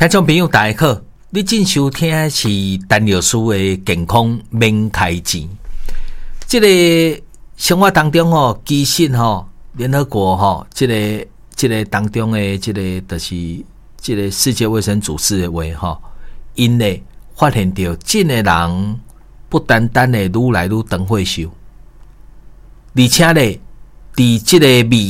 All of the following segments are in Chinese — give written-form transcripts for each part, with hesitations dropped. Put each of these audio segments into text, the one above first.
听众朋友大家好，你正收听的是陈老师的健康免开钱。这个生活当中其实联合国这个当中的这个就是这个世界卫生组织的话因呢发现到真的人不单单的愈来愈长岁数，而且呢，伫这个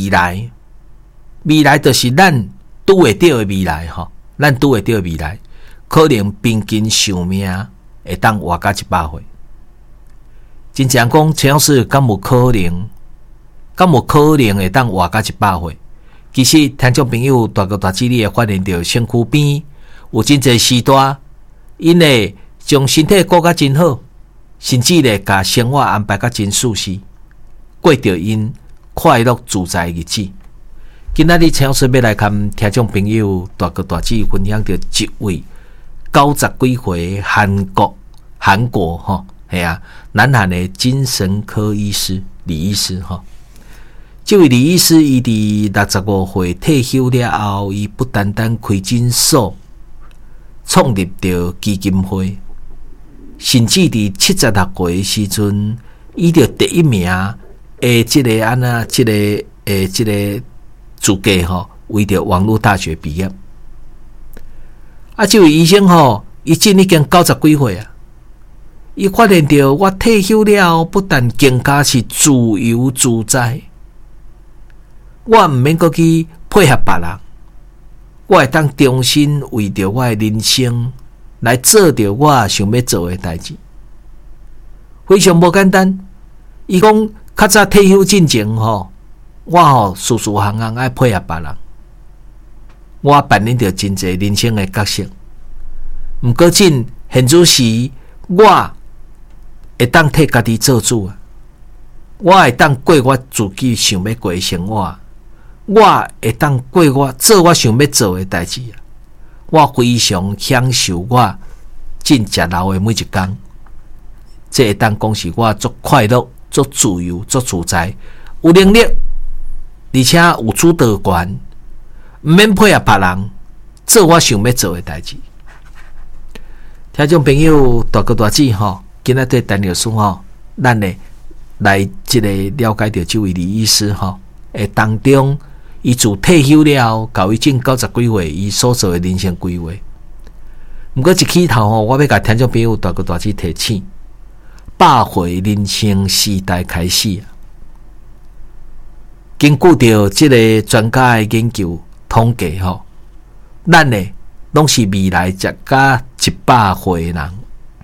未来就是咱拄会到的未来咱拄会到的未来，可能平均寿命会当活到100岁。真正讲，陈老师敢有可能会当活到100岁？其实，听众朋友大哥大姐，你会发现到身躯边有真侪时段，因呢将身体顾甲真好，甚至呢甲生活安排甲真舒适，过着因快乐自在的日子。今仔日陈老师要来跟听众朋友大哥大姐分享到一位90几岁韩国南韩的精神科医师李医师这位李医师伊伫65岁退休了后，伊不单单开诊所，创立着基金会，甚至伫76岁的时阵，伊着第一名这个资格为着网络大学毕业。这位医生伊真已经90几岁啊！伊发现到我退休了，不但更加是自由自在，我毋免阁去配合别人，我会当重新为着我的人生来做着我想要做的代志，非常无简单。伊讲较早退休之前我事事行行爱配合别人，我扮演着真侪人生的角色。毋过现主时，我会当替家己做主啊！我会当过我自己想要过的生活，我会当过我做我想要做的代志啊！我非常享受我真食老的每一天，这会当讲是我足快乐、足自由、足自在，有能力。而且有主导权，毋免配合别人，做我想要做的代志。听众朋友大哥大姐今仔对陈老师咱呢来这个了解到这位李医师当中，伊自退休了，到伊正90几岁，伊所做的人生规划。不过一起头我要甲听众朋友大哥大姐提醒，100岁人生时代开始啊！根据着这个专家的研究统计咱呢拢是未来食到100岁的人。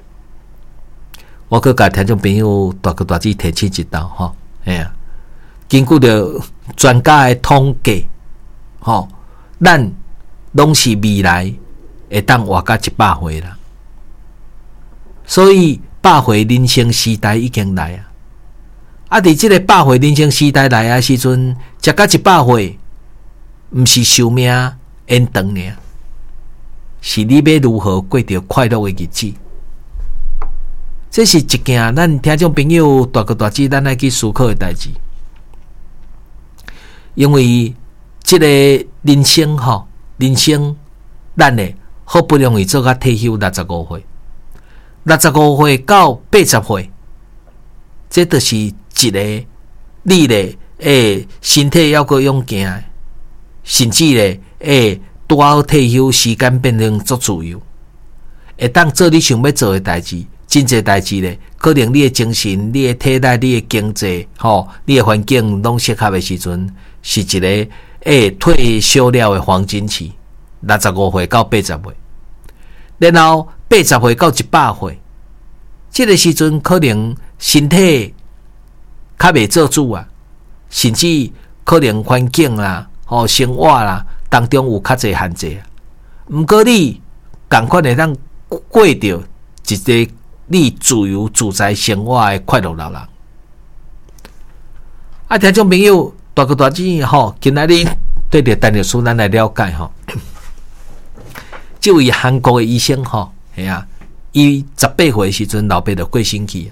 我去甲听众朋友大哥大姐提醒一道根据着专家的统计咱拢是未来会当活到100岁啦。所以100岁人生时代已经来啊！伫这个100岁人生时代来的时阵，食到100岁，毋是寿命延长尔，是你要如何过着快乐的日子。这是一件咱听众朋友大哥大姐咱来去思考的代志。因为这个人生咱呢好不容易做到退休65岁，65岁到80岁，这就是一个你呢身体要够勇健，甚至呢拄好退休时间变成足自由，会当做你想要做的代志。真侪代志呢，可能你的精神、你的体力、你的经济你的环境拢适合的时阵，是一个退休了的黄金期，65岁到80岁，然后80岁到100岁，这个时阵可能身体较袂做主啊，甚至可能环境啦、生活啦当中有较侪限制啊。毋过你同款会当过着一个你自由自在生活的快乐老人。听众朋友大哥大姐今仔日对着陈老师咱来了解这位韩国的医生伊18岁的时阵老爸就过身去，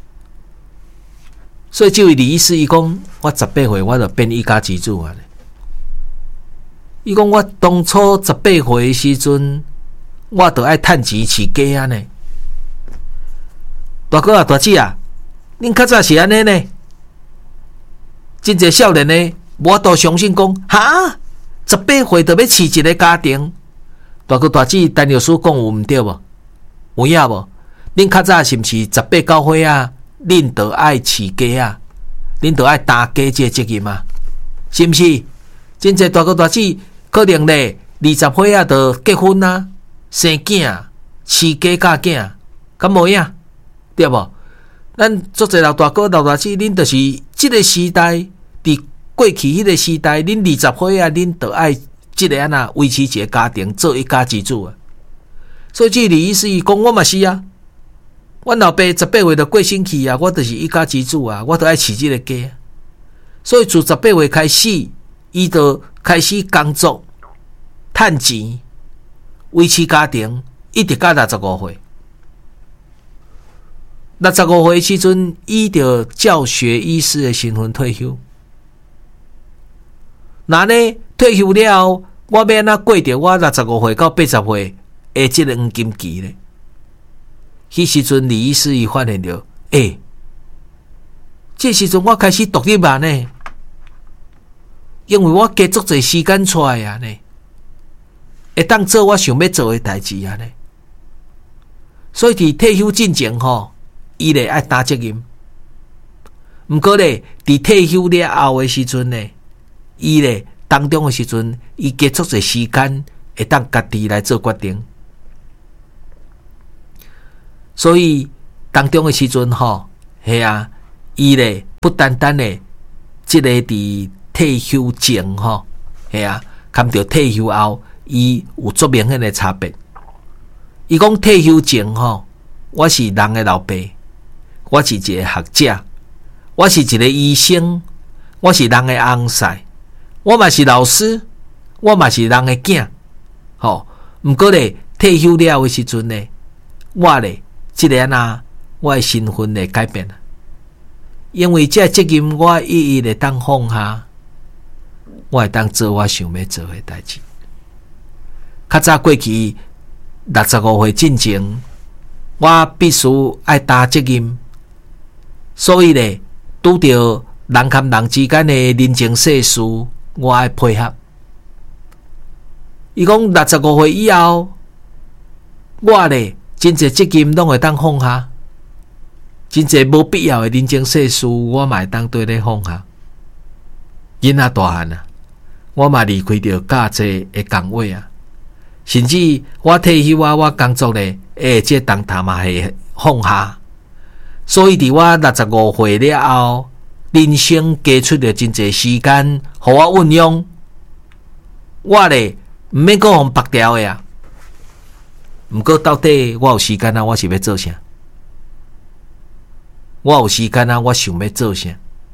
所以这位李医师伊讲，我18岁我就变一家之主啊！伊讲我当初18岁的时阵， 我就爱趁钱饲鸡啊呢。大哥啊，大姐啊，恁较早是安尼呢？真侪少年呢，无都相信讲，哈，18岁就要饲一个家庭。大哥大姐，陈律师讲有毋对无？有影无？恁较早是毋是18、19岁啊？恁就爱饲鸡啊？恁就爱担鸡这责任啊？是毋是？真侪大哥大姐可能咧20岁啊，就结婚啊，生囝，饲鸡教囝，敢无影？对无？咱足侪老大哥老大姐，恁就是即个时代，伫过去迄个时代，恁20岁啊，恁就爱即个安那维持一个家庭，做一家之主啊。所以这李医师伊讲，我嘛是啊。阮老爸18岁就过身去啊，我就是一家之主啊，我就爱饲即个鸡啊。所以自18岁开始，伊就开始工作，趁钱，维持家庭，一直到65岁。65岁时阵，伊就教学医师的身份退休。那呢，退休了后，我要安怎过着我65岁到80岁的这个黄金期呢？迄时阵，李医师伊发现到，这时阵我开始独立啊呢，因为我加足侪时间出来啊呢，会当做我想要做的代志啊呢。所以伫退休之前吼，伊咧爱担责任。毋过咧，伫退休了后的时阵呢，伊咧当中的时阵，伊加足侪时间会当家己来做决定。所以当中的时阵吼，系啊，伊咧不单单咧，即个伫退休前吼，系啊，含着退休后，伊有足明显的差别。伊讲退休前吼，我是人的老爸，我是一个学者，我是一个医生，我是人的翁婿，我嘛是老师，我嘛是人的囝，吼。毋过咧，退休了的时阵呢，我咧。即个安那，我的身份会改变了，因为这责任我一一的当放下，我会当做我想要做的代志。较早过去65岁进前，我必须爱担责任，所以咧，拄着人甲人之间的人情世事，我爱配合。伊讲65岁以后，我咧。真侪责任拢会当放下，真侪无必要的人情世事，我嘛会当对咧放下。囡仔大汉啊，我嘛离开着教济的工位啊，甚至我退休啊，我工作咧，这当头嘛会放下。所以伫我65岁了后，人生加出着真侪时间，互我运用。我咧毋免讲互白条的啊。毋过到底我有时间啊，我是要做啥？我有时间啊，我想要做啥？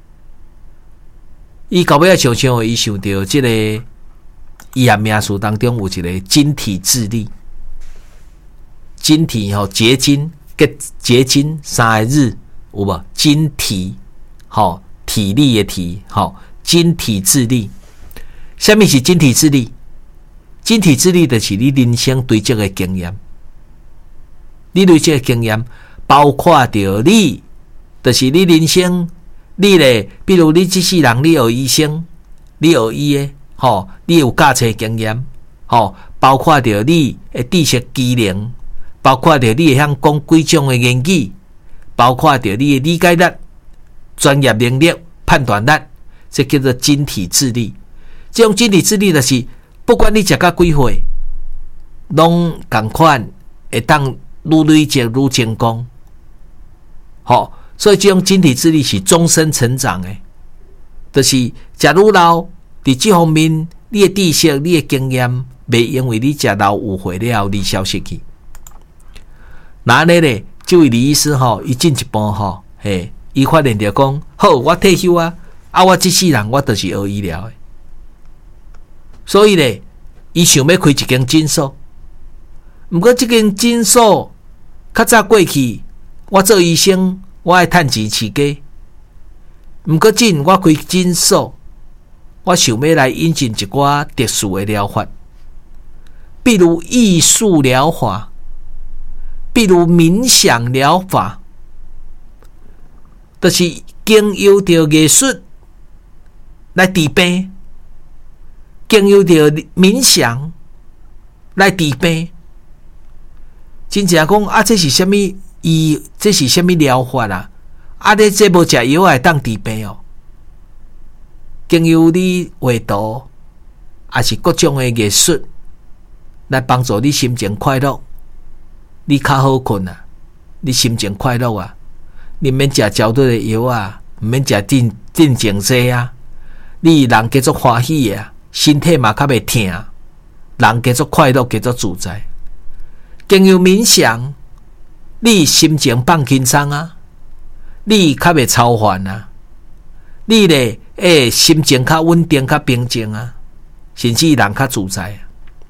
伊到尾常常伊想到即个医学名词当中有一个晶体智力，晶体吼结晶跟结晶三个日有无？晶体吼体力的体吼晶体智力。什么是晶体智力？晶体智力就是你人生堆积的经验。你累积的经验，包括着你，就是你人生，你咧，比如你这世人，你学医生，你学医的，吼，你有驾车经验，吼，包括着你的知识技能，包括着你会晓讲几种的言语，包括着你的理解力、专业能力、判断力，这叫做晶体智力。这种晶体智力就是，不管你食到几岁，拢同款会当。愈累积愈成功，好，所以这种晶体智力是终身成长的，就是食愈老，伫这方面你的知识、你的经验，袂因为你食老有岁了后你消失去。那呢咧，这位李医师吼，伊进一步吼，伊发现着讲，好，我退休啊，我这世人我就是学医疗的，所以咧，伊想要开一间诊所，毋过这间诊所。较早过去，我做医生，我爱趁钱饲鸡。毋过紧，我开诊所，我想要来引进一寡特殊的疗法。 比如艺术疗法，比如冥想疗法，就是经由着艺术来治病，经由着冥想来治病。真正讲啊，这是什么？这是什么疗法啊？啊，你这无食药会当治病哦？经由你画图，还是各种的艺术，来帮助你心情快乐，你较好困啊，你心情快乐啊，你免食焦虑的药啊，免食镇静剂啊，你人加做欢喜啊，身体嘛较袂痛，人加做快乐，加做自在。经由冥想，你心情放轻松啊，你较袂操烦啊，你咧心情较稳定、较平静啊，甚至人较自在啊。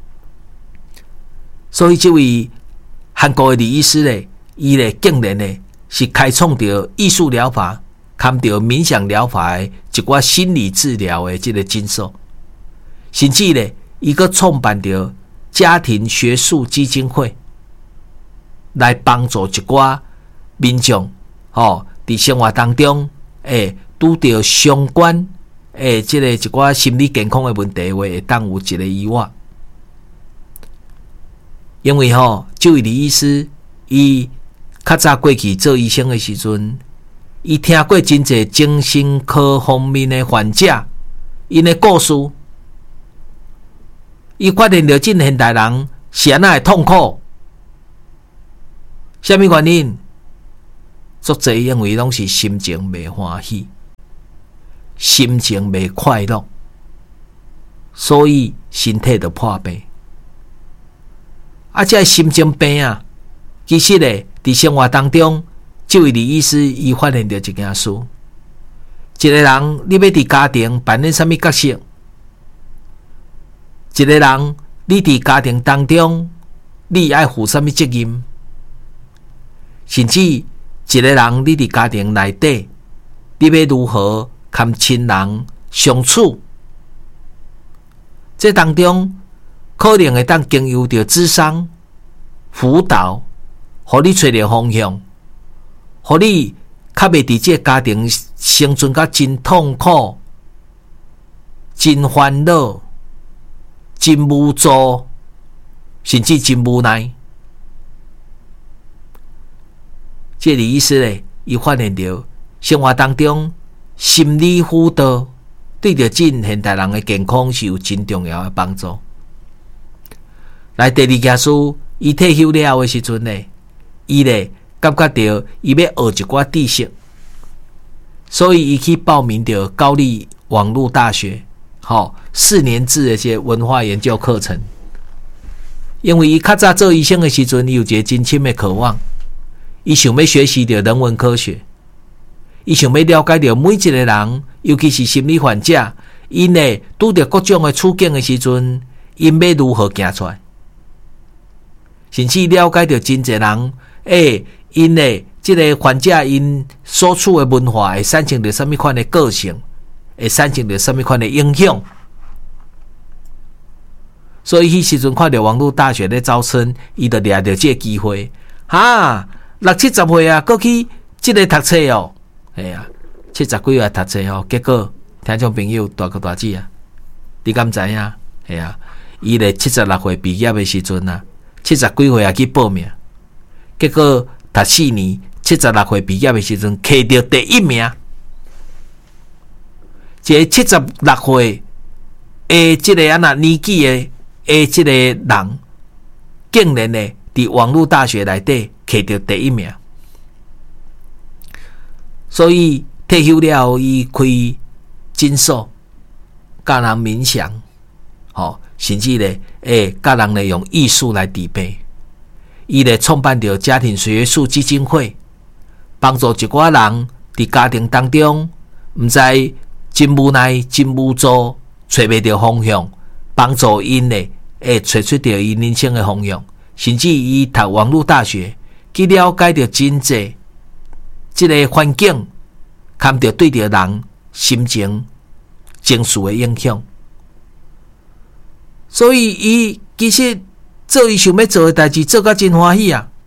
所以这位韩国的李医师咧，伊咧竟然咧是开创着艺术疗法，含着冥想疗法的一寡心理治疗的这个精髓，甚至咧伊个创办着家庭学术基金会。来帮助一寡民众，伫生活当中，拄到相关，即个一寡心理健康的问题，会当有一个医院。因为这位李医师，伊较早过去做医生的时阵，伊听过真侪精神科方面的患者，因的故事，伊发现到这现代人是安那会痛苦。什么原因？足侪因为拢是心情袂欢喜，心情袂快乐，所以身体就破病。这心情病啊，其实咧，伫生活当中，这位李医师伊发现到一件事：一个人你要伫家庭扮演什么角色？一个人你伫家庭当中，你爱负什么责任？甚至一个人你伫家庭内底，你要如何跟亲人相处？这当中可能会当经由着咨商、辅导，互你找到方向，互你较袂伫这家庭生存甲真痛苦、真烦恼、真无助，甚至真无奈。这李医师咧，伊发现到生活当中心理辅导对着现代人的健康是有真重要的帮助。来第二件事，伊退休了后的时阵咧，伊咧感觉到伊要学一寡知识，所以伊去报名着高丽网络大学，4年制的一些文化研究课程。因为伊较早做医生的时阵，伊有一个真深的渴望。伊想要学习到人文科学，伊想要了解到每一个人，尤其是心理患者，因呢拄到各种的处境的时阵，因要如何行出来，甚至了解到真侪人，因呢这个患者因所处的文化会产生着什么款的个性，会产生着什么款的影响。所以迄时阵看到网络大学咧招生，伊就掠着这个机会，60、70岁啊，过去这个读册哦，70几岁读册哦，结果听众朋友大哥大姐啊，你敢知影？伊咧76岁毕业的时阵啊，70几岁啊去报名，结果读4年，76岁毕业的时阵，摕到第1名。这76岁的这个年纪的这个人，竟然呢伫网络大学内底摕到第1名。所以退休了后，伊开诊所，教人冥想，甚至咧，教人咧用艺术来治病。伊咧创办着家庭学术基金会，帮助一寡人伫家庭当中，毋知真无奈、真无助，找袂到方向，帮助因咧，找出着因人生的方向。甚至伊读网络大学，去了解到真济这个环境，看到对着人心情、情绪的影响。所以伊其实做伊想要做的代志，做甲真欢喜啊！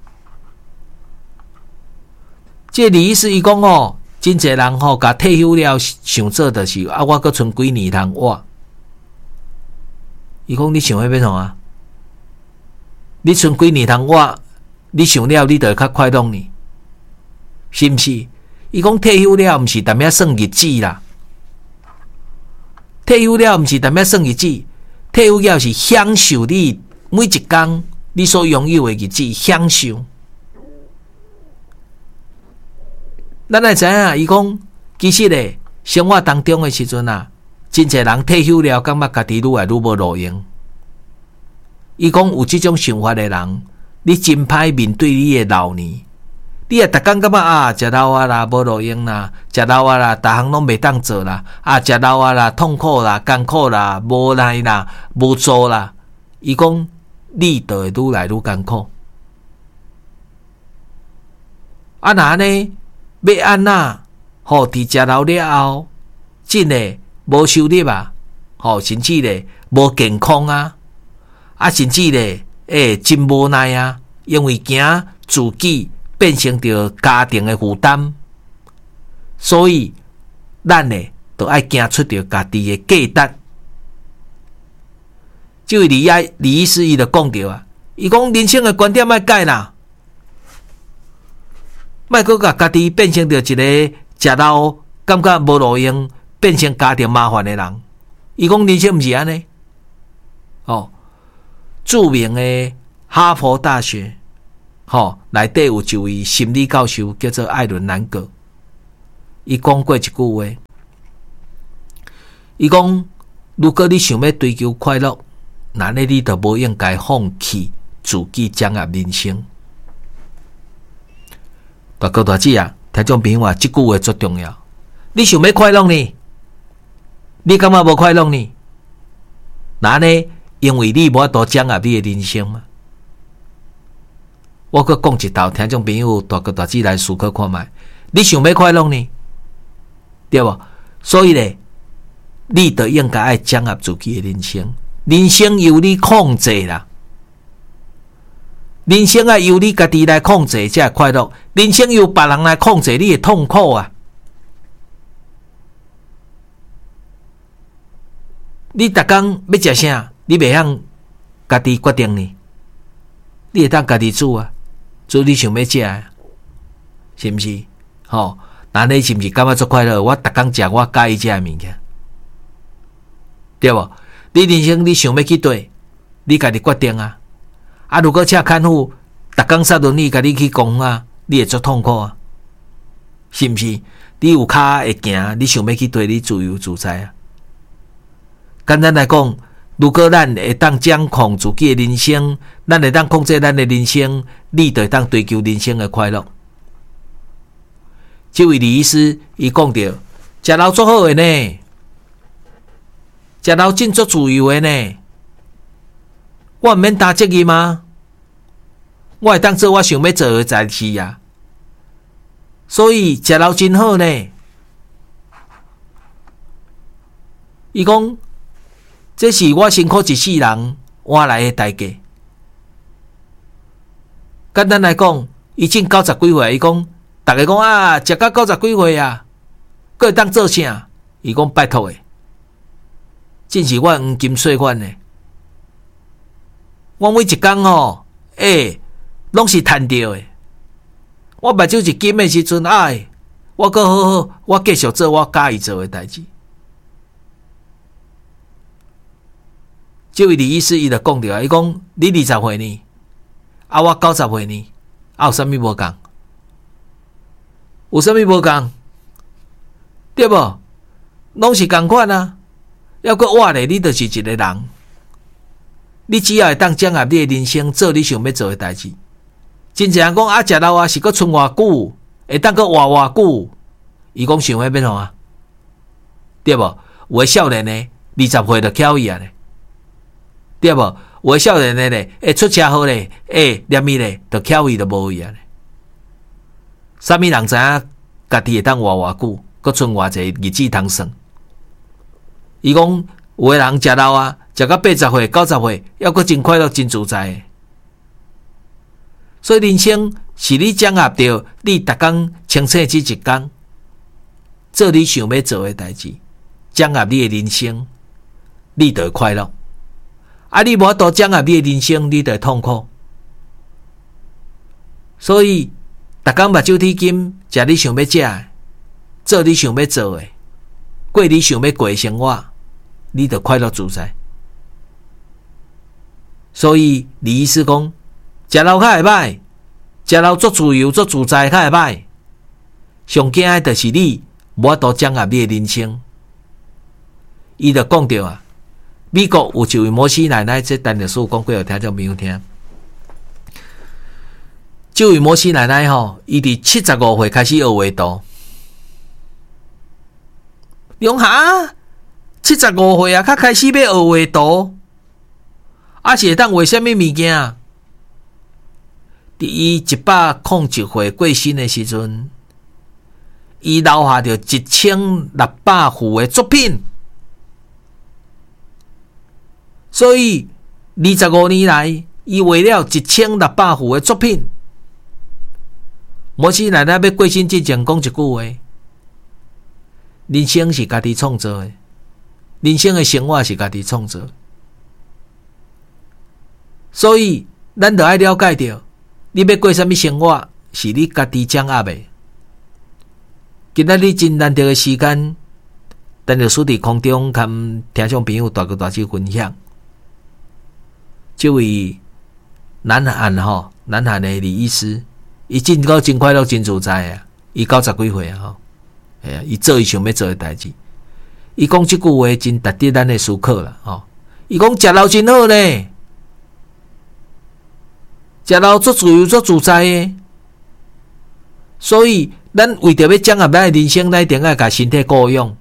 这李医师伊讲哦，真侪人吼，甲退休了想做就是啊，我阁剩几年通活。伊讲你想要创啊？你剩几年通活，你想了你就会较快乐呢，是毋是？伊讲退休了，毋是踮遐算日子啦。退休了，毋是踮遐算日子，退休了是享受你每一工你所拥有的日子，享受。咱来知影，伊讲其实咧，生活当中的时阵啊，真侪人退休了，感觉家己愈来愈无路用。伊讲有即种想法的人，你真歹面对你的老年。你也逐工感觉啊，食老啊啦，无路用啦，食老啊啦，逐项拢袂当做啦，啊，食老啊啦，痛苦啦，艰苦啦，无奈啦，无助啦。伊讲你就会愈来愈艰苦。啊，那呢？要安那？吼，伫食老了后，真诶无收入啊，吼，甚至咧无健康啊，啊，甚至咧真无奈啊，因为惊自己变成着家庭的负担，所以咱呢就爱行出着家己的价值。这位李医师伊就讲着啊，伊讲人生的观点爱改啦。莫阁甲家己变成着一个食老感觉无路用，变成家庭麻烦的人。伊讲人生毋是安尼。哦，著名的哈佛大学，内底有一位心理教授叫做艾伦南格，伊讲过一句话，伊讲如果你想要追求快乐，那你就无应该放弃自己掌握人生。大哥大姐啊，听众朋友啊，这句话最重要。你想要快乐呢？你感觉无快乐呢？那呢？因为你无法度掌握你的人生嘛。我阁讲一道，听众朋友大哥大姐来思考看卖。你想要快乐呢？对无？所以咧，你就应该爱掌握自己的人生。人生由你控制啦。人生啊，由你家己来控制才会快乐。人生由别人来控制，你会痛苦啊！你逐工要食啥，你袂晓家己决定呢？你会当家己煮啊，煮你想要食啊，是毋是？那你是毋是感觉足快乐？我逐工食我喜意食的物件，对无？你人生你想要去佗，你家己决定啊！啊！如果车看护逐工杀轮椅，甲你去公啊，你会足痛苦啊，是毋是？你有骹会行，你想要去佗，你自由自在啊。简单来讲，如果咱会当掌控自己的人生，咱会当控制咱的人生，你就会当追求人生的快乐。这位李医师伊讲着，食老足好的呢，食老真足自由的呢。我毋免担责任吗？我会当做我想要做的代志啊。所以食老真好呢。伊讲，这是我辛苦一世人换来的代价。简单来讲，伊正90几岁，伊讲，大家讲啊，食到90几岁啊，佫会当做啥？伊讲拜托诶，真是我黄金岁月呢。我每一工拢是赚到的。我目睭是金的时阵，我阁好，我继续做我喜意做的代志。这位李医师伊就讲着，伊讲你20岁呢，我90岁呢，有啥物无共？有啥物无共？对无？拢是共款啊。要阁活咧，你就是一个人。你只要会当掌握你的人生，做你想要做的代志。真正人讲食老是阁剩偌久，会当阁活偌久。伊讲想要变怎啊？对无？有的少年呢，20岁就翘伊啊咧，对无？有的少年呢咧，出车祸咧，念伊咧，就翘伊就无伊啊咧。啥物人知影家己会当活偌久，阁剩偌济日子通算？伊讲有的人食老食到80岁、90岁，还阁真快乐、真自在。 所以人生是你掌握着你逐工清醒这一天，做你想要做的代志，掌握你的人生，你就会快乐。啊，你无法度掌握你的人生，你就会痛苦。所以逐工目睭铁金，食你想要食的，做你想要做的，过你想要过的生活，你就快乐自在。所以李医师讲，食老较会歹，食老做自由做自在较会歹。上惊的就是你无法度掌握你的人生。伊就讲到啊，美国有一位摩西奶奶，这陈律师讲过，有听众朋友听。这位摩西奶奶吼，伊伫75岁开始学画图。用哈，75岁啊，才开始要学画图，啊是会当画什么物件？伫伊101岁过身的时阵，伊留下着1600幅的作品。所以25年来，伊画了1600幅的作品。摩西奶奶要过身之前讲一句话：人生是家己创造的，人生的生活是家己创造的。所以，咱就要了解到，你要过什么生活，是你家己掌握的。今仔日真难得的时间，陈律师伫空中跟听众朋友大哥大姐分享。这位南韩的李医师，伊真够真快乐真自在啊！伊90几岁啊，哎呀，伊做伊想要做的代志。伊讲这句话真值得咱的思考啦，吼！伊讲食老真好呢，食老做自由做自在的。所以，咱为着要掌握咱的人生，咱一定要甲身体顾养。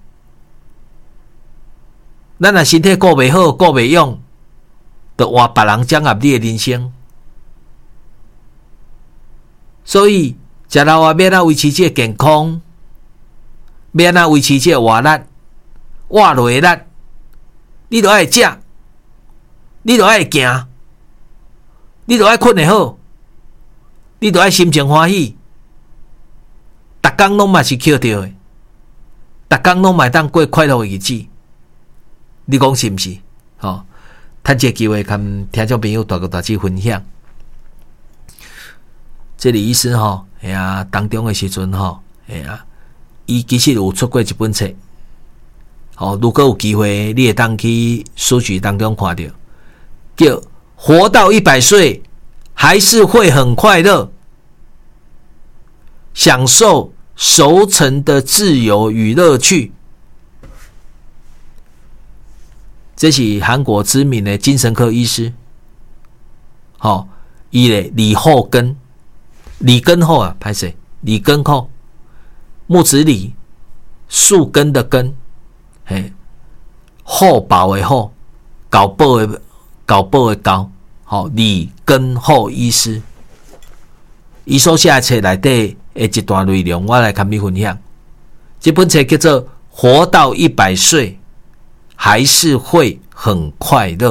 咱若身体顾袂好，顾袂养，就换别人掌握你的人生。所以，食老啊，要怎维持这个健康？要怎维持这个活力、活落的力？你就爱食，你就爱行，你就爱困得好，你就爱心情欢喜。逐工拢嘛是捡到的，逐工拢嘛当过快乐的日子。你讲是毋是？吼，趁这个机会，跟听众朋友大哥大姐分享。这李医师吼，哎呀，当中的时阵吼，哎呀，伊其实有出过一本册，哦，如果有机会，你会当去书局当中看到，叫《活到100岁还是会很快乐，享受熟成的自由与乐趣》。这是韩国知名的精神科医师，好，伊咧李厚根。李根厚啊，拍谁？李根厚，木子李，树根的根，嘿，厚薄的厚，搞薄的高，好，李根厚医师，伊所写的册内底的一段内容，我来跟你分享。这本册叫做《活到100岁还是会很快乐》。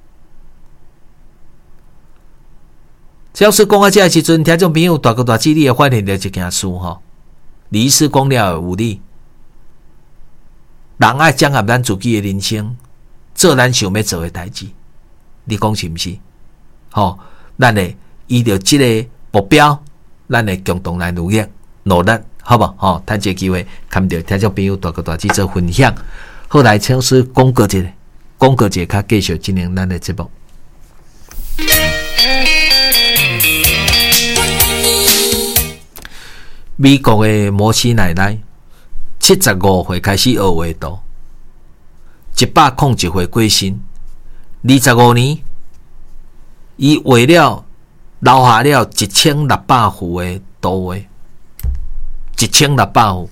只要是讲到这时阵，听众朋友大哥大姐，你会发现到一件事吼，李医师讲了有理，人爱掌握咱自己的人生，做咱想要做的代志，你讲是毋是？吼，咱会依照这个目标，咱会共同来努力，好不好？吼，趁这个机会，看到听众朋友大哥大姐做分享。后来请师广告一下，较继续进行咱的节目。美国的摩西奶奶75岁开始学画图，101岁过身，25年，伊画了留下了1600幅的图画，1600幅。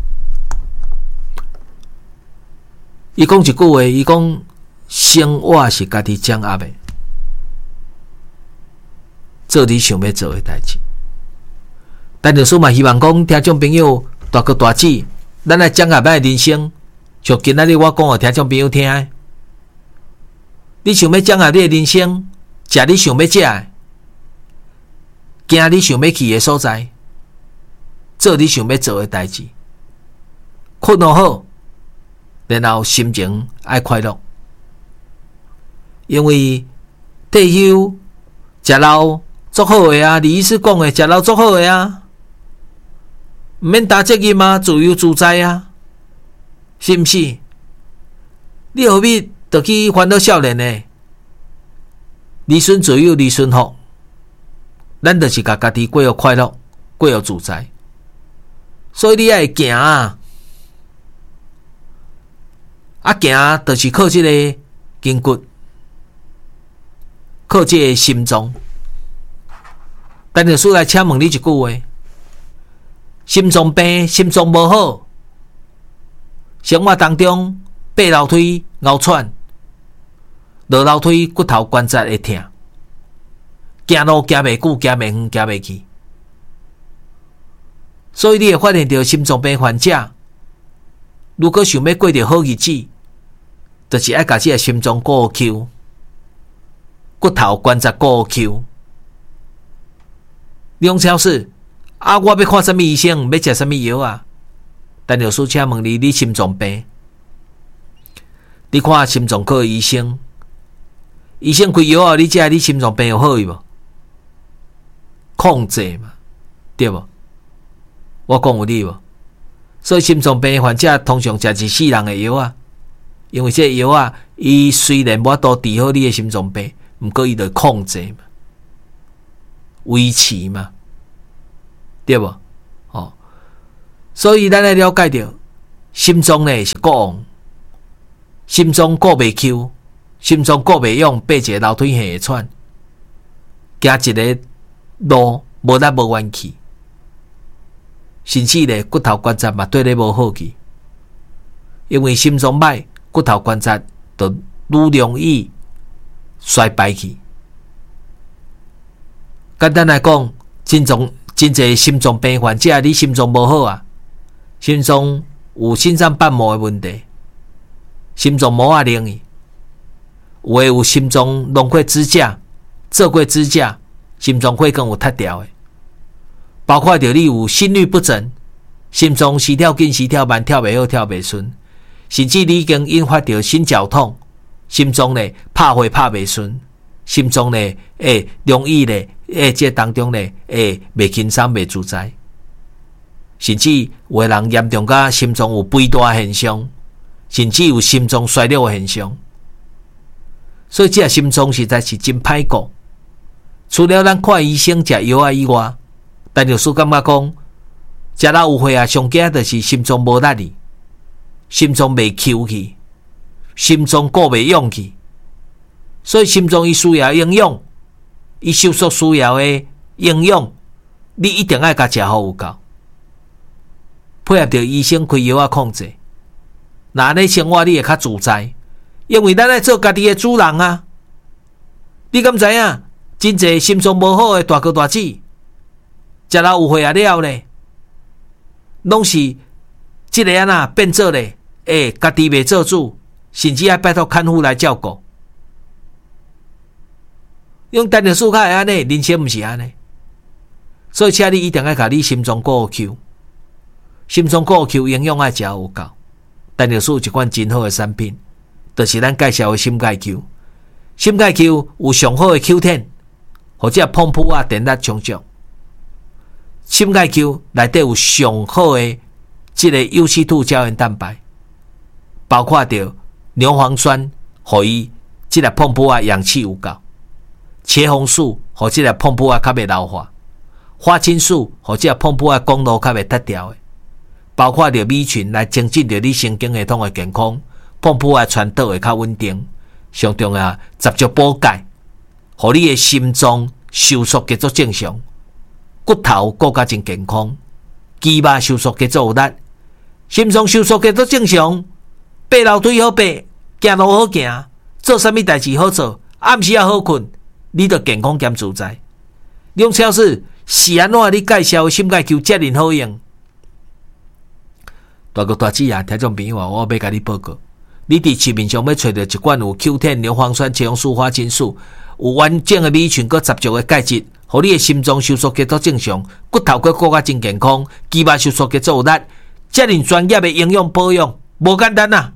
伊讲一句话，伊讲生活是家己掌握的，做你想要做的代志。但就是嘛，希望讲听众朋友大哥大姐，咱来掌握咱的人生，像今仔日我讲互听众朋友听的。你想要掌握你的人生，食你想要食的， 行你想要去的所在，做你想要做的代志，困好，然后心情爱快乐。因为退休食老足好的啊，李医师讲的食老足好的啊，毋免担责任啊，自由自在啊，是毋是？你何必就去烦恼少年呢？离顺自由，离顺福，咱就是甲家己过得快乐，过得自在。所以你爱行啊，行就是靠这个筋骨，靠这个心脏。但是师来请问你一句话：心脏病、心脏无好，生活当中爬楼梯咬喘，落楼梯骨头关节会痛，行路行袂久，行袂远，行袂去。所以你会发现到心脏病患者，如果想要过着好日子，就是爱把这个心脏顾好扣，骨头关节顾好扣。梁超市啊，我要看什么医生，要吃什么药啊？但有师请问你，你心脏病，你看心脏科的医生，医生开药啊，你食你心脏病有好去无？控制嘛，对无？我讲有理无？所以心脏病患者通常食一世人的药啊，因为这药啊，伊虽然无法度治好你的心脏病，毋过伊就控制嘛。维持嘛，对无？哦，所以咱来了解到，心脏呢是国王，心脏顾袂扣，心脏顾袂用，爬一个楼梯下会喘，行一个路无力无愿去，甚至咧骨头关节嘛对咧无好去，因为心脏歹，骨头关节就愈容易衰败去。简单来讲，真侪心脏病患者，你心脏无好啊，心脏有心脏瓣膜的问题，心脏膜啊灵去，有诶有心脏弄过支架，做过支架，心脏血管有塌掉的，包括着你有心律不整，心脏时跳紧时跳慢，跳袂好跳袂顺，甚至你已经引发着心绞痛，心脏呢拍血拍袂顺，心脏呢容易呢这当中呢袂轻松袂自在，甚至有的人严重到心脏有肥大现象，甚至有心脏衰弱的现象。所以这心脏实在是真歹顾。除了咱看医生食药啊以外，但律师感觉讲，食老有血啊，上惊就是心脏无力去，心脏袂扣去，心脏顾袂用去。所以心脏伊需要营养，伊收缩需要的营养，你一定要甲食好有够，配合着医生开药啊控制。那你生活你会较自在，因为咱爱做家己的主人啊。你敢知影？真侪心脏无好的大哥大姐，食老有血啊了咧，拢是即个啊变做咧，家己袂做主，甚至爱拜托看护来照顾。用单着数较会安尼，人生毋是安尼。所以请你一定要甲你心脏顾好扣，心脏顾好扣，营养爱食有够。单着数有一款真好的产品，就是咱介绍的心钙球。心钙球有上好的 Q10， 或者澎湃啊电力充足。心钙球内底有上好的这个 UC2 胶原蛋白，包括着牛磺酸，互伊这个澎湃啊氧气有够。茄红素或者澎湃啊较袂老化，花青素或者澎湃啊公路较袂脱掉的，包括着米群来增进着你神经系统的健康，澎湃啊传导会较稳定。上重要十足补钙，互你的心脏收缩节奏正常，骨头骨较真健康，肌肉收缩节奏有力，心脏收缩节奏正常，爬楼梯好爬，行路好行，做啥物代志好做，暗时也好困。你就健康兼自在。梁超市是安怎你介绍的心钙球遮尔好用？大哥大姐啊，听众朋友啊，我要甲你报告，你伫市面上要找到一罐有 Q10、牛磺酸、茄红素、花青素，有完整的米群，佮十足的钙质， 互你的心脏收缩节奏正常，骨头骨骼真健康，肌肉收缩节奏有力。遮尔专业的营养保养，无简单啊！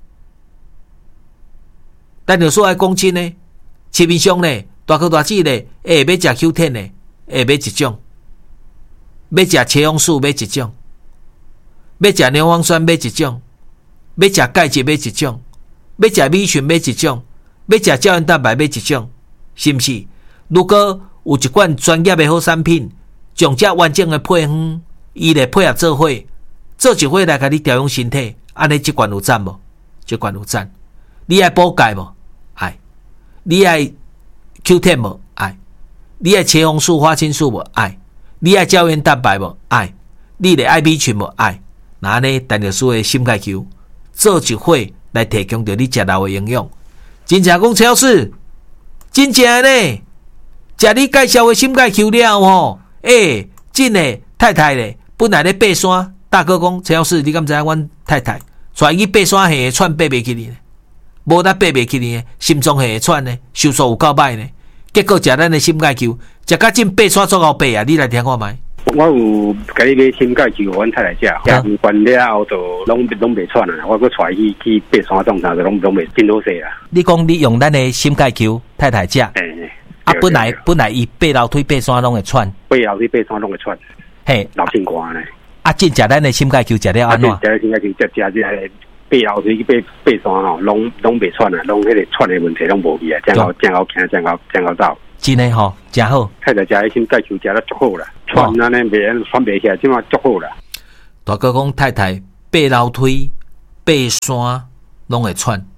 咱就说爱讲真呢，市面上呢，大哥大姐呢，要食 Q10 呢，要买一种；要食茄红素买一种；要食牛磺酸买一种；要食钙质买一种；要食米群买一种；要食胶原蛋白买一种，是毋是？如果有一款专业的好产品，将这完整的配方，伊来配合做伙，做一伙来甲你调养身体，安尼这款有赞无？这款有赞。你爱补钙无？爱。你爱 Q10 无？爱。你爱茄红素、花青素无？爱。你爱胶原蛋白无？爱。你咧爱米群无？爱。那安尼，陈律师的心钙球做一伙来提供着你食老的营养。真正讲超市，真正呢，食你介绍的心钙球了吼，真的太太咧，本来咧爬山，大哥讲超市，你敢知影？阮太太带去爬山下喘爬袂起呢，无得爬袂起呢，心脏下喘呢，收缩有够歹呢。结果食咱的心钙球，食甲真爬山足够爬啊！你来听看觅。 我有甲你买心钙球，阮太太食，食完了后就拢袂喘啊！我搁带去爬山种啥，就拢袂真好势啊！ 你讲你用咱的心钙球，太太食，本来伊爬楼梯、爬山拢会喘， 爬楼梯、爬山拢会喘， 嘿， 老心肝呢。 真食咱的心钙球食了安怎？ 食心钙球食这爬楼梯去爬山吼，拢袂喘啊，拢迄个喘的问题拢无去啊，正好行，正好走。 真诶吼，真好。 太太食迄心钙球食得足好啦，喘安尼袂喘袂起来，即马足好啦。 大哥讲太太爬楼梯、爬山拢会喘。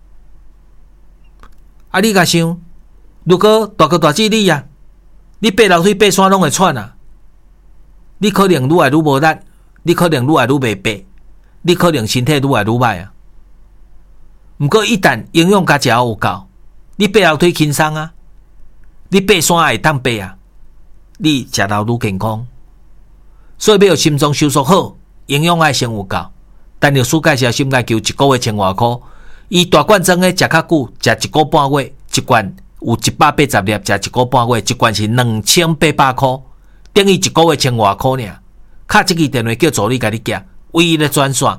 你甲想，如果大哥大姐你啊，你爬楼梯、爬山拢会喘啊，你可能愈来愈无力，你可能愈来愈袂爬，你可能身体愈来愈歹啊。毋过一旦营养加食有够，你爬楼梯轻松啊。你爬山会当爬啊，你食老愈健康，所以要心脏收缩好，营养爱先有够。陈律师介绍心钙球1个月千外箍，伊大罐装的食较久，食1个半月，一罐有180粒，食1个半月，一罐是2800箍，等于1个月千外箍尔。卡这个电话叫助理甲你寄，唯一的专线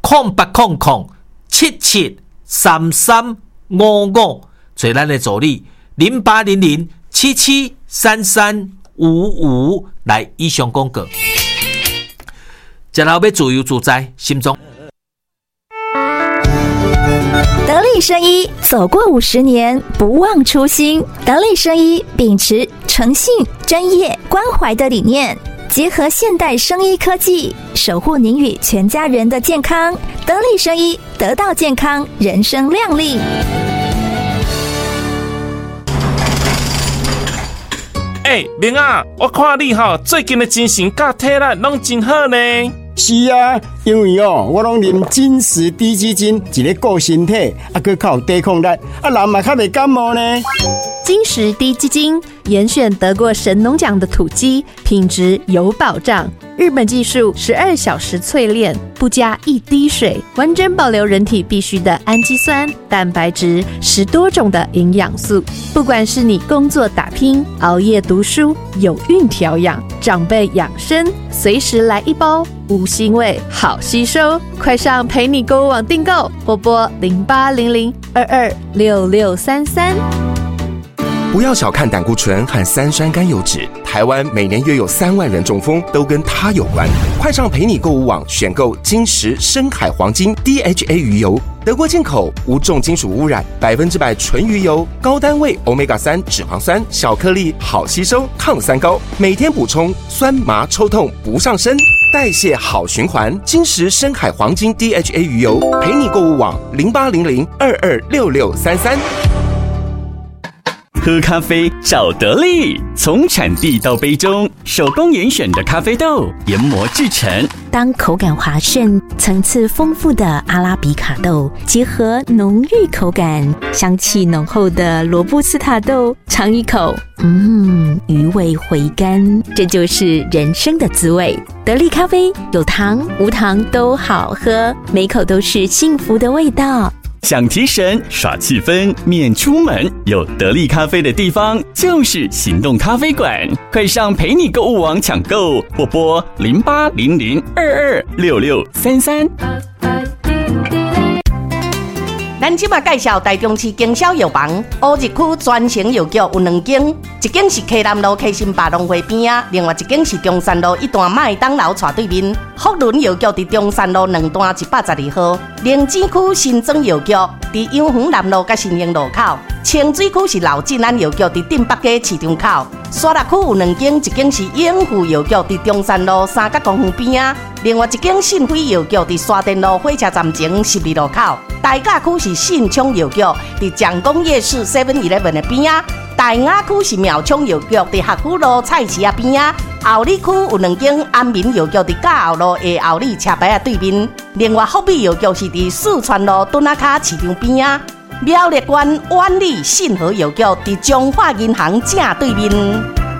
0800-7733555，找咱的助理0800-773355来以上广告。食老要自由自在，心中。 得力生医走过50年，不忘初心。得力生医秉持诚信、专业、关怀的理念，结合现代生医科技，守护您与全家人的健康。得力生医，得到健康，人生亮丽。 明啊，我看你最近的精神甲体力拢真好呢。 是啊，因为我拢啉金石低基金，一个顾身体，佮较有抵抗力，人嘛较袂感冒呢。 金石低基金严选得过神农奖的土鸡，品质有保障。日本技术12小时淬炼，不加一滴水，完整保留人体必需的氨基酸、蛋白质，10多种的营养素。不管是你工作打拼、熬夜读书、有孕调养、长辈养生，随时来一包，无腥味，好吸收。快上陪你购物网订购，或拨0800226633。 不要小看胆固醇和3酸甘油酯，台湾每年约有3万人中风，都跟它有关。快上陪你购物网选购金石深海黄金 DHA 鱼油，德国进口，无重金属污染，100%纯鱼油，高单位 Omega-3 脂肪酸，小颗粒，好吸收，抗酸高，每天补充，酸麻抽痛不上身，代谢好循环。金石深海黄金 DHA 鱼油，陪你购物网0800226633。 喝咖啡找得力，从产地到杯中，手工严选的咖啡豆研磨制成。 当口感滑顺、层次丰富的阿拉比卡豆结合浓郁口感、香气浓厚的罗布斯塔豆，尝一口，余味回甘，这就是人生的滋味。得力咖啡有糖无糖都好喝，每口都是幸福的味道。 想提神耍气氛免出门，有得力咖啡的地方就是行动咖啡馆，快上陪你购物网抢购，或拨0800226633。 咱即马介绍台中市经销药房乌日区专营药局有2间，一间是溪南路溪心百农会边啊，另外一间是中山路一段麦当劳斜对面。福伦药局伫中山路2段112号，灵芝区新庄药局伫永恒南路甲新营路口，清水区是老进安药局伫镇北街市场口，沙鹿区有2间，一间是永富药局伫中山路3角公园边啊，另外一间信辉药局伫沙田路火车站前12路口。大甲区是信昌药局伫蒋公夜市 7-Eleven 的边啊，大雅区是苗昌药局伫学府路菜市啊边啊，后里区有2间安民药局伫甲后路的后里车牌啊对面，另外福美药局是伫四川路墩仔卡市场边啊，苗栗县万里信和药局伫中华银行正对面。